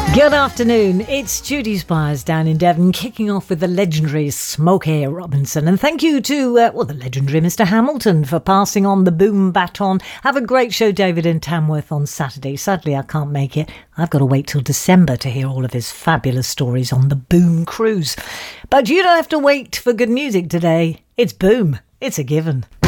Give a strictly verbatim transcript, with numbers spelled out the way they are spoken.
Good afternoon, it's Judy Spires down in Devon, kicking off with the legendary Smokey Robinson. And thank you to, uh, well, the legendary Mister Hamilton for passing on the boom baton. Have a great show, David, in Tamworth on Saturday. Sadly, I can't make it. I've got to wait till December to hear all of his fabulous stories on the Boom Cruise. But you don't have to wait for good music today. It's Boom. It's a given.